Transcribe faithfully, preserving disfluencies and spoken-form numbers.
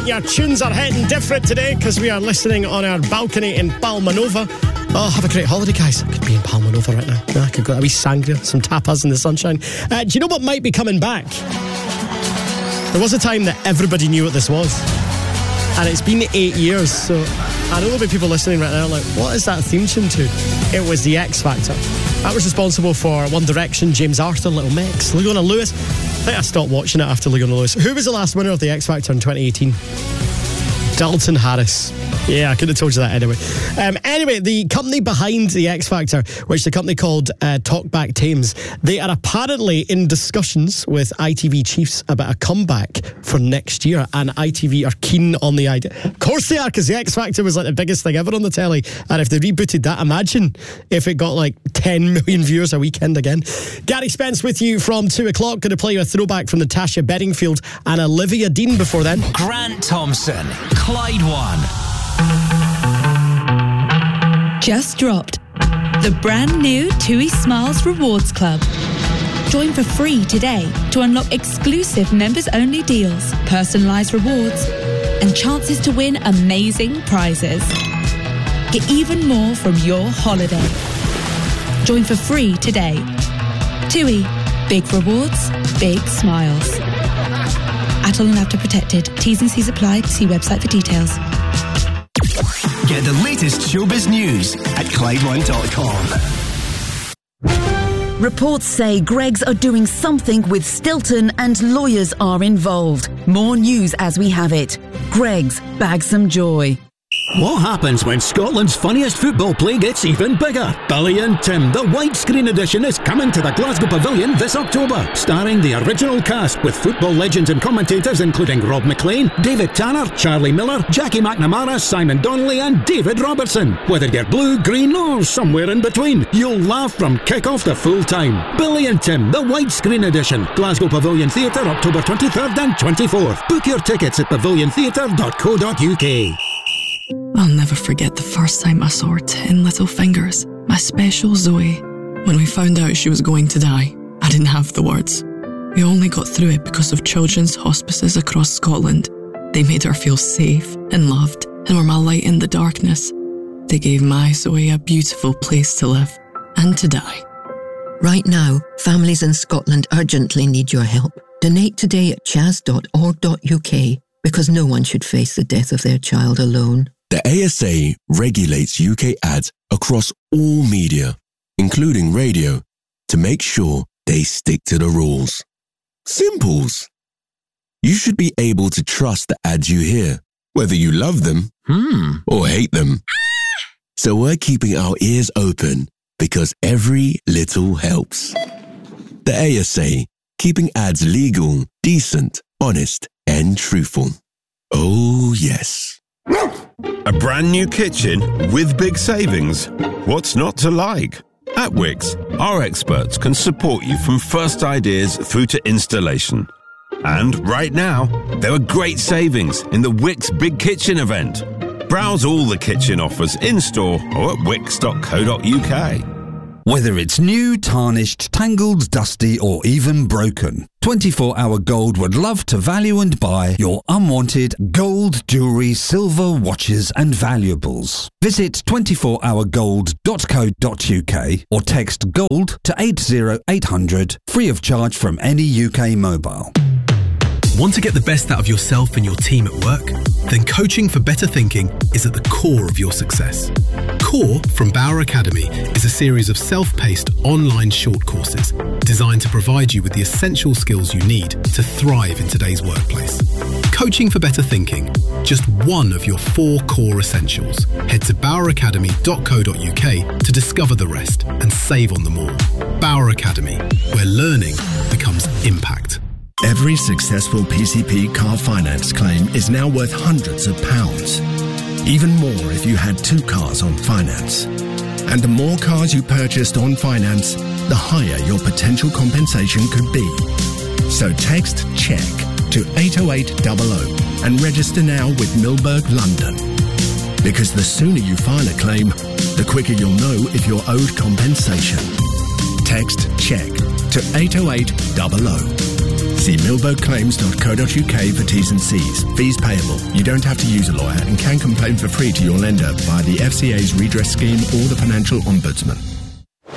But your tunes are hitting different today because we are listening on our balcony in Palmanova. Oh, have a great holiday, guys. I could be in Palmanova right now. Yeah, I could go a wee sangria, some tapas in the sunshine. Uh, do you know what might be coming back? There was a time that everybody knew what this was. And it's been eight years, so I know there'll be people listening right now like, what is that theme tune to? It was The X Factor. That was responsible for One Direction, James Arthur, Little Mix, Leona Lewis. I think I stopped watching it after Leona Lewis. Who was the last winner of The X Factor in twenty eighteen? Dalton Harris. Yeah, I could have told you that anyway. Um, anyway, the company behind The X Factor, which is a company called uh, Talkback Thames, they are apparently in discussions with I T V chiefs about a comeback for next year, and I T V are keen on the idea. Of course they are, because The X Factor was like the biggest thing ever on the telly, and if they rebooted that, imagine if it got like ten million viewers a weekend again. Gary Spence with you from two o'clock. Going to play you a throwback from Natasha Bedingfield and Olivia Dean before then. Grant Thompson, Clyde One. Just dropped the brand new TUI Smiles Rewards Club. Join for free today to unlock exclusive members-only deals, personalised rewards, and chances to win amazing prizes. Get even more from your holiday. Join for free today. TUI. Big rewards, big smiles. Atoll and After Protected. T's and C's apply. See website for details. Get the latest showbiz news at Clyde One dot com. Reports say Greggs are doing something with Stilton and lawyers are involved. More news as we have it. Greggs, bag some joy. What happens when Scotland's funniest football play gets even bigger? Billy and Tim, the widescreen edition, is coming to the Glasgow Pavilion this October, starring the original cast with football legends and commentators including Rob McLean, David Tanner, Charlie Miller, Jackie McNamara, Simon Donnelly and David Robertson. Whether you're blue, green or somewhere in between, you'll laugh from kick-off to full-time. Billy and Tim, the widescreen edition, Glasgow Pavilion Theatre, October twenty-third and twenty-fourth. Book your tickets at pavilion theatre dot co dot uk. I'll never forget the first time I saw her ten little fingers, my special Zoe. When we found out she was going to die, I didn't have the words. We only got through it because of children's hospices across Scotland. They made her feel safe and loved and were my light in the darkness. They gave my Zoe a beautiful place to live and to die. Right now, families in Scotland urgently need your help. Donate today at chas dot org dot uk because no one should face the death of their child alone. The A S A regulates U K ads across all media, including radio, to make sure they stick to the rules. Simples. You should be able to trust the ads you hear, whether you love them hmm. or hate them. So we're keeping our ears open because every little helps. The A S A, keeping ads legal, decent, honest, and truthful. Oh, yes. A brand new kitchen with big savings. What's not to like? At Wickes, our experts can support you from first ideas through to installation. And right now, there are great savings in the Wickes Big Kitchen event. Browse all the kitchen offers in-store or at wickes dot co dot uk. Whether it's new, tarnished, tangled, dusty or even broken, twenty-four hour Gold would love to value and buy your unwanted gold, jewellery, silver, watches and valuables. Visit twenty-four hour gold dot co dot uk or text GOLD to eight zero eight hundred free of charge from any U K mobile. Want to get the best out of yourself and your team at work? Then Coaching for Better Thinking is at the core of your success. Core from Bauer Academy is a series of self-paced online short courses designed to provide you with the essential skills you need to thrive in today's workplace. Coaching for Better Thinking, just one of your four core essentials. Head to bauer academy dot co dot uk to discover the rest and save on them all. Bauer Academy, where learning becomes impact. Every successful P C P car finance claim is now worth hundreds of pounds. Even more if you had two cars on finance. And the more cars you purchased on finance, the higher your potential compensation could be. So text CHECK to eight oh eight hundred and register now with Milberg London. Because the sooner you file a claim, the quicker you'll know if you're owed compensation. Text CHECK to eight oh eight hundred. See milbo claims dot co dot uk for T's and C's. Fees payable. You don't have to use a lawyer and can complain for free to your lender via the F C A's redress scheme or the Financial Ombudsman.